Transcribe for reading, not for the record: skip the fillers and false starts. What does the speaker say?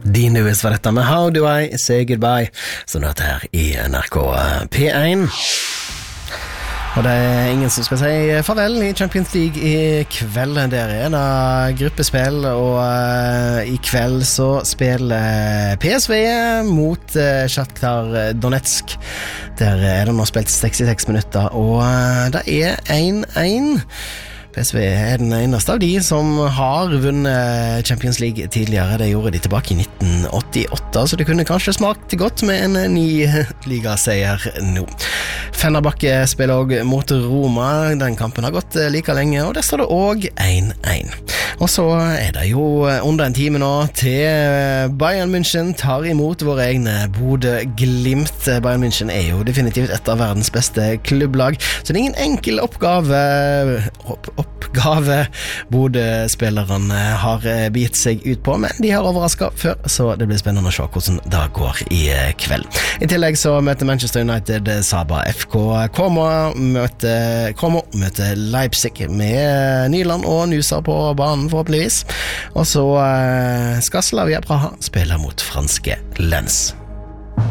Dean Lewis var dette med How Do I Say Goodbye, som du hørte her i NRK P1. Og det ingen som skal si farvel i Champions League i kveld. Der det gruppespill, og i kveld så spiller PSV mot Shakhtar Donetsk. Der det nå spilt 66 minutter, og det 1-1. PSV den eneste av de som har vunnet Champions League tidligere. Det gjorde de tilbake i 1988, så det kunne kanskje smakt godt med en ny ligaseier nå. Fenerbahçe spiller også mot Roma. Den kampen har gått like lenge, og der står det også 1-1. Og så det jo under en time nå til Bayern München tar imot våre egne Bodø Glimt. Bayern München jo definitivt et av verdens beste klubblag, så det ingen enkel oppgave Bodø-spillerne har bitt seg ut på, men de har overrasket før, så det blir spennende å se hvordan det går i kveld. I tillegg så møter Manchester United Saba FK. Como møter Leipzig med Nyland og Nusa på banen forhåpentligvis, og så skal Slavia Praha spille mot franske Lens.